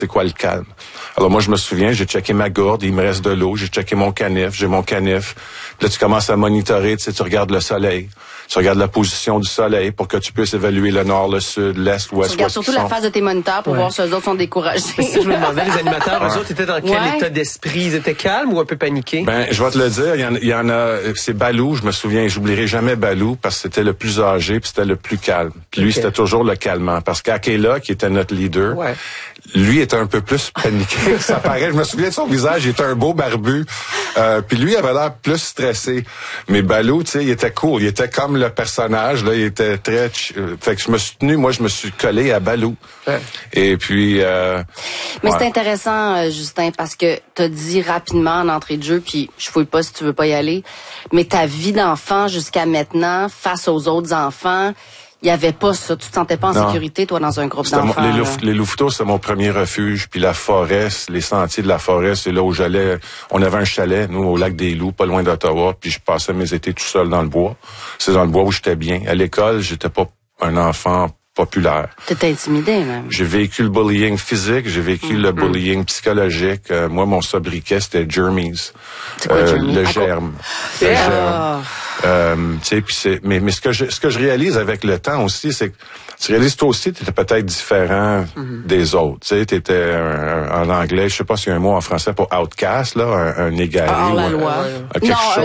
c'est quoi le calme. Alors moi, je me souviens, j'ai checké ma gourde, il me reste de l'eau, j'ai checké mon canif, j'ai mon canif. Là, tu commences à monitorer, tu sais, tu regardes le soleil, tu regardes la position du soleil pour que tu puisses évaluer le nord, le sud, l'est, l'ouest. Tu regardes surtout la face de tes moniteurs pour voir si eux autres sont découragés. Si je me demandais, les animateurs, eux autres étaient dans quel état d'esprit? Ils étaient calmes ou un peu paniqués? Ben, je vais te le dire, il y en a, c'est Balou, je me souviens, j'oublierai jamais Balou parce que c'était le plus âgé puis c'était le plus calme. Puis lui, c'était toujours le calmant parce qu'Akela, qui était notre leader, lui était un peu plus paniqué. Ça paraît, je me souviens de son visage, il était un beau barbu. Puis lui avait l'air plus stressé. Mais Balou, tu sais, il était cool, il était comme le personnage, là, il était très... fait que je me suis collé à Balou. Et puis... Mais c'est intéressant, Justin, parce que t'as dit rapidement en entrée de jeu, puis je fouille pas si tu veux pas y aller, mais ta vie d'enfant jusqu'à maintenant, face aux autres enfants... Il y avait pas ça. Tu te sentais pas en sécurité, toi, dans un groupe d'enfants? Les louveteaux, c'est mon premier refuge. Puis la forêt, les sentiers de la forêt, c'est là où j'allais. On avait un chalet, nous, au lac des Loups, pas loin d'Ottawa. Puis je passais mes étés tout seul dans le bois. C'est dans le bois où j'étais bien. À l'école, j'étais pas un enfant populaire. T'étais intimidé, même. J'ai vécu le bullying physique, j'ai vécu le bullying psychologique. Moi, mon sobriquet, c'était Germies. C'est quoi, Germies? Le germe. Le germe. Tu sais, puis mais ce que je réalise avec le temps aussi, c'est que tu réalises toi aussi, t'étais peut-être différent des autres. Tu sais, t'étais en anglais, je sais pas s'il y a un mot en français pour outcast, là, un égaré. Hors la loi. Quelque chose.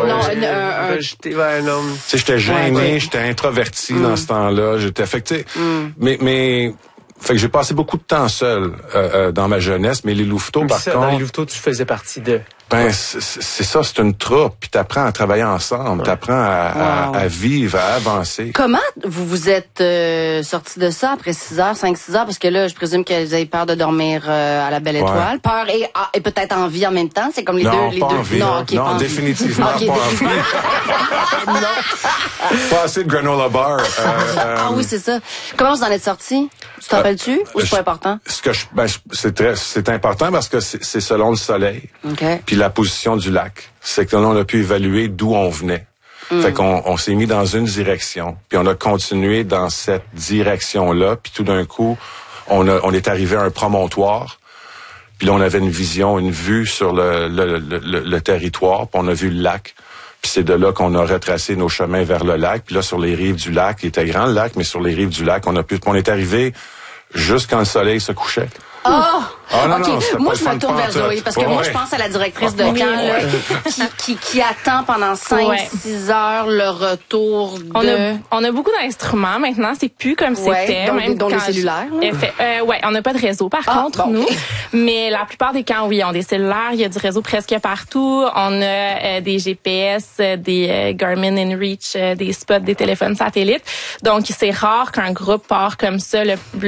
Tu sais, j'étais gêné, j'étais introverti dans ce temps-là. J'étais affecté. Mais fait que j'ai passé beaucoup de temps seul dans ma jeunesse, mais les louveteaux, par contre... Dans les louveteaux, tu faisais partie de... Ben, c'est ça, c'est une troupe, puis t'apprends à travailler ensemble, t'apprends à vivre, à avancer. Comment vous êtes sortis de ça après 6 heures, 5-6 heures? Parce que là, je présume que vous avez peur de dormir à la Belle Étoile. Peur et peut-être envie en même temps? C'est comme les deux... Envie, non, okay, non, définitivement pas envie. Pas assez de granola bar. Ah oui, c'est ça. Comment vous en êtes sortis? Tu t'en rappelles-tu? Ou c'est pas important? C'est important parce que c'est selon le soleil. Okay. Puis la position du lac. C'est que là, on a pu évaluer d'où on venait. Fait qu'on s'est mis dans une direction. Puis on a continué dans cette direction-là. Puis tout d'un coup, on est arrivé à un promontoire. Puis là, on avait une vision, une vue sur le territoire. Puis on a vu le lac. Puis c'est de là qu'on a retracé nos chemins vers le lac. Puis là, sur les rives du lac, il était grand le lac, mais sur les rives du lac, on est arrivé juste quand le soleil se couchait. Non, moi, je me tourne vers Zoé, parce que moi, je pense à la directrice de camp là, qui attend pendant 5-6 heures le retour de... On a beaucoup d'instruments maintenant, c'est plus comme c'était. Dont les cellulaires. On n'a pas de réseau, par contre, nous. Mais la plupart des camps, oui, ont des cellulaires, il y a du réseau presque partout. On a des GPS, des Garmin InReach, des spots, des téléphones satellites. Donc, c'est rare qu'un groupe part comme ça.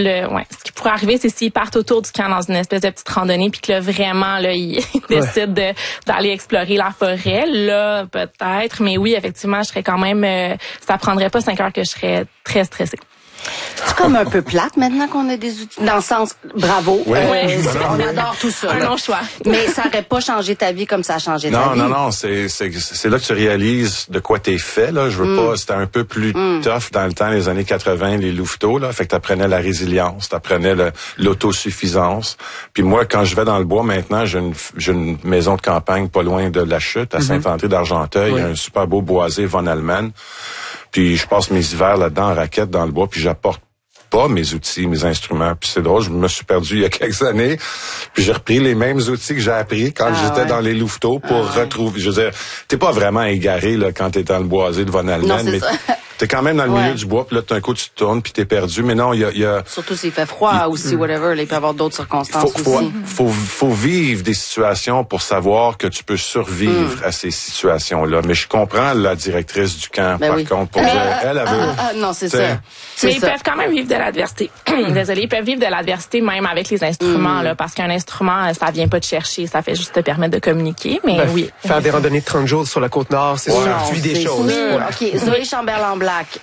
Ce qui pourrait arriver, c'est s'ils partent autour du camp dans une espèce de petite randonnée, puis que là, vraiment, là, ils décident d'aller explorer la forêt. Là, peut-être. Mais oui, effectivement, je serais quand même... ça prendrait pas 5 heures que je serais très stressée. C'est comme un peu plate maintenant qu'on a des outils. Dans le sens, bravo. Oui. On adore tout ça. Un long choix. Mais ça n'aurait pas changé ta vie comme ça a changé ta vie. Non, c'est là que tu réalises de quoi t'es fait, là. Je veux pas, c'était un peu plus tough dans le temps, les années 80, les louveteaux, là. Fait que t'apprenais la résilience, t'apprenais l'autosuffisance. Puis moi, quand je vais dans le bois maintenant, j'ai une maison de campagne pas loin de la Chute, à Saint-André d'Argenteuil. Il y a un super beau boisé Von Allemagne. Puis je passe mes hivers là-dedans en raquette dans le bois, puis j'apporte pas mes outils, mes instruments. Puis c'est drôle, je me suis perdu il y a quelques années, puis j'ai repris les mêmes outils que j'ai appris quand j'étais dans les louveteaux pour retrouver. Je veux dire, t'es pas vraiment égaré là quand t'es dans le boisé de Von Allemagne, mais t'es quand même dans le milieu du bois, puis là d'un coup tu te tournes, puis t'es perdu. Mais non, il y a surtout s'il fait froid aussi, whatever. Là, il peut y avoir d'autres circonstances aussi. Faut vivre des situations pour savoir que tu peux survivre à ces situations-là. Mais je comprends la directrice du camp, par contre, pour dire, elle veut... non, c'est ça. Mais ils peuvent quand même vivre de l'adversité. Désolée, ils peuvent vivre de l'adversité même avec les instruments, là, parce qu'un instrument, ça vient pas te chercher, ça fait juste te permettre de communiquer. Mais oui. Faire des randonnées de 30 jours sur la Côte-Nord, c'est sûr, tu vis des choses. OK, Zoé Chamberlain-Black,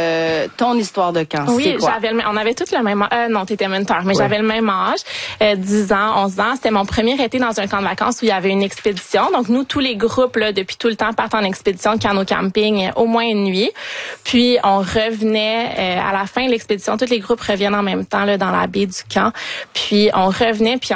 ton histoire de camp, oui, c'est quoi? on avait tous le même âge. Non, t'étais mentor, mais j'avais le même âge, 10 ans, 11 ans. C'était mon premier été dans un camp de vacances où il y avait une expédition. Donc, nous, tous les groupes, là, depuis tout le temps, partent en expédition de canot-camping au moins une nuit. Puis, on revenait à la fin de l'expédition. Tous les groupes reviennent en même temps là, dans la baie du camp. Puis, on revenait, puis